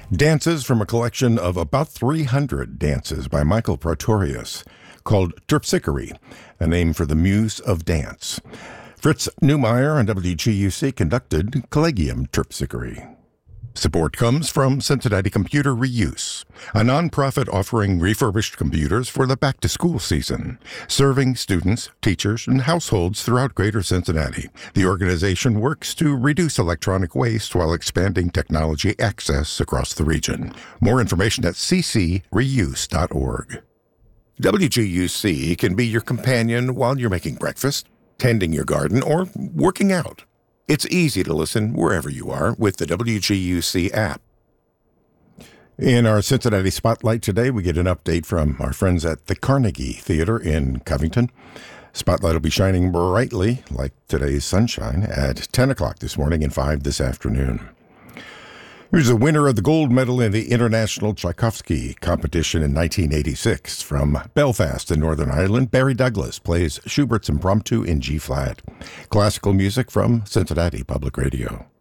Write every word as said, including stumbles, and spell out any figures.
Dances from a collection of about three hundred dances by Michael Praetorius, called Terpsichore, a name for the muse of dance. Fritz Neumeier on W G U C conducted Collegium Terpsichore. Support comes from Cincinnati Computer Reuse, a nonprofit offering refurbished computers for the back-to-school season, serving students, teachers, and households throughout Greater Cincinnati. The organization works to reduce electronic waste while expanding technology access across the region. More information at c c reuse dot org. W G U C can be your companion while you're making breakfast, tending your garden, or working out. It's easy to listen wherever you are with the W G U C app. In our Cincinnati Spotlight today, we get an update from our friends at the Carnegie Theater in Covington. Spotlight will be shining brightly, like today's sunshine, at ten o'clock this morning and five this afternoon. Here's the winner of the gold medal in the International Tchaikovsky competition in nineteen eighty-six. From Belfast in Northern Ireland, Barry Douglas plays Schubert's Impromptu in G-flat. Classical music from Cincinnati Public Radio.